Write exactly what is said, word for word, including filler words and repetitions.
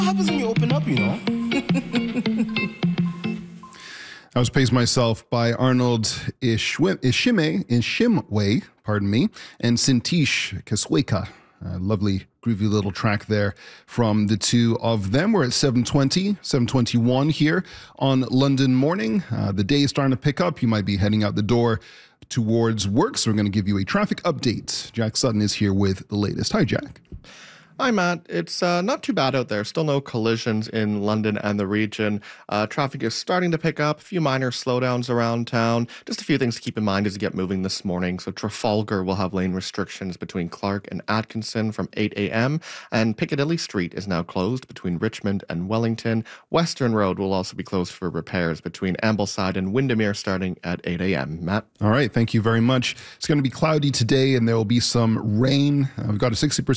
What happens when you open up, you know? I was paced myself by Arnold Ishwe- Ishime, Ishimwe, pardon me, and Sintish Kasweka. A lovely, groovy little track there from the two of them. We're at seven twenty, seven twenty-one here on London Morning. Uh, the day is starting to pick up. You might be heading out the door towards work, so we're going to give you a traffic update. Jack Sutton is here with the latest. Hi, Jack. Hi, Matt. It's uh, not too bad out there. Still no collisions in London and the region. Uh, traffic is starting to pick up. A few minor slowdowns around town. Just a few things to keep in mind as you get moving this morning. So Trafalgar will have lane restrictions between Clark and Atkinson from eight a.m. And Piccadilly Street is now closed between Richmond and Wellington. Western Road will also be closed for repairs between Ambleside and Windermere starting at eight a.m. Matt? All right. Thank you very much. It's going to be cloudy today and there will be some rain. Uh, we've got a sixty percent